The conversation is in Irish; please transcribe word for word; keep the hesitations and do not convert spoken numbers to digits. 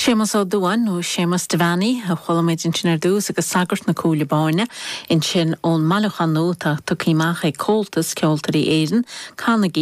Sémas ó dúan nó sémas devanní a cholamid in sin ar dús agus sagart na cúla báine in sin ón malachan nó tá tucíach é cóltas ceoltarí éan Carnegie